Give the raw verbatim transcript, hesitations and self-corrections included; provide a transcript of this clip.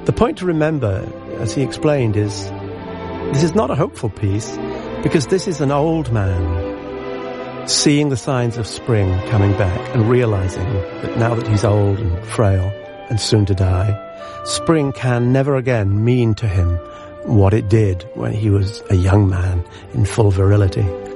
The point to remember, as he explained, is this is not a hopeful piece, because this is an old man seeing the signs of spring coming back and realizing that now that he's old and frail and soon to die, spring can never again mean to him what it did when he was a young man in full virility.